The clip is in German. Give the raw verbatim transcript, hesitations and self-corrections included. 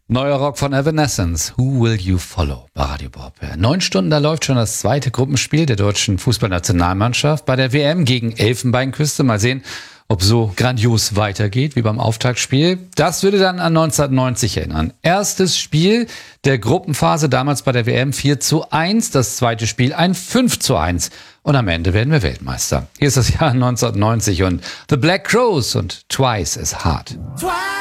Neuer Rock von Evanescence, Who Will You Follow bei Radio Bob. Neun Stunden, da läuft schon das zweite Gruppenspiel der deutschen Fußballnationalmannschaft bei der W M gegen Elfenbeinküste. Mal sehen, ob so grandios weitergeht wie beim Auftaktspiel. Das würde dann an neunzehnhundertneunzig erinnern. Erstes Spiel der Gruppenphase, damals bei der W M vier zu eins. Das zweite Spiel ein fünf zu eins. Und am Ende werden wir Weltmeister. Hier ist das Jahr neunzehnhundertneunzig und The Black Crowes und Twice as Hard.